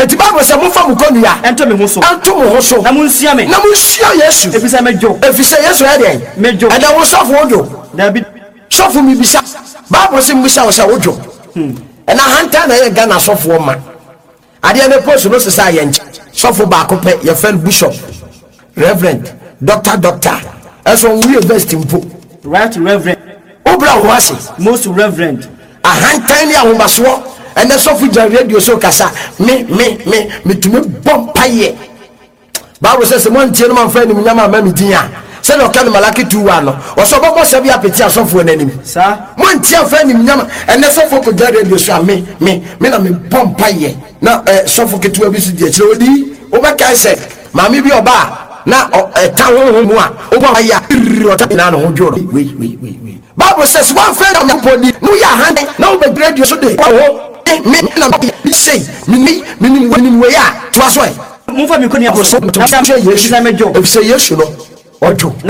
eti Bible say mo fa mo konua ento me ho so na mo nsia me Yesu efisa mejo Yesu ya den mejo and I will suffer wojo na bi suffer me bisa Bible say mbisa wo say wojo and I hanta na ye Ghana suffer ma ade na post no sesa ye nche suffer ba ko pe ye friend bishop reverend doctor as on we best impo right reverend obra ho ase most reverend a hanta ni ahomaso and the suffer radio so kasa me tumi bompaye Bible says one tie no man friend ni nyama ma me din a say no kan Malaki 2:1 no oso bobo se bia peti asofo nanim sa one tie friend ni nyama and the suffer ko radio so me na me bompaye na suffer ketu abi su die kire odi obeka say maami bi oba na ta ho mu a oba ya ota na no ho dworo we Bible says one friend of nobody no ya hand na obe radio so dey ho me na me say me we ya to aso mo fa mi ko ni akoso Yesu no ojo